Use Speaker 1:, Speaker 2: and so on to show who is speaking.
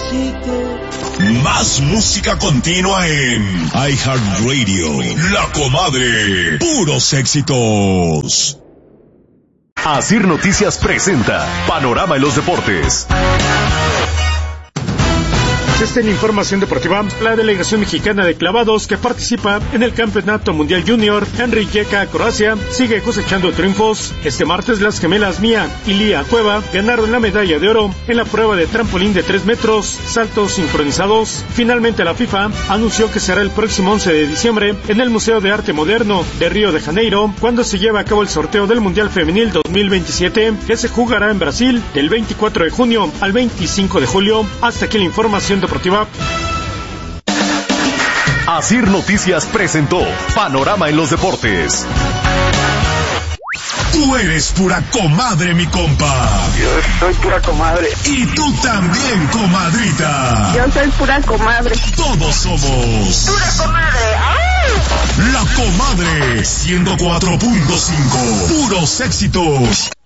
Speaker 1: Más música continua en iHeartRadio. La Comadre. Puros éxitos.
Speaker 2: Asir Noticias presenta Panorama en los Deportes.
Speaker 3: Esta es la información deportiva. La delegación mexicana de clavados que participa en el Campeonato Mundial Junior en Rijeka, Croacia, sigue cosechando triunfos. Este martes las gemelas Mía y Lía Cueva ganaron la medalla de oro en la prueba de trampolín de 3 metros, saltos sincronizados. Finalmente la FIFA anunció que será el próximo 11 de diciembre en el Museo de Arte Moderno de Río de Janeiro, cuando se lleve a cabo el sorteo del Mundial Femenil 2027, que se jugará en Brasil del 24 de junio al 25 de julio. Hasta aquí la información deportiva.
Speaker 2: Asir Noticias presentó Panorama en los Deportes.
Speaker 1: Tú eres pura comadre, mi compa.
Speaker 4: Yo soy pura comadre.
Speaker 1: Y tú también, comadrita.
Speaker 5: Yo soy pura comadre.
Speaker 1: Todos somos
Speaker 5: pura comadre. ¡Ah!
Speaker 1: La Comadre 104.5. Puros éxitos.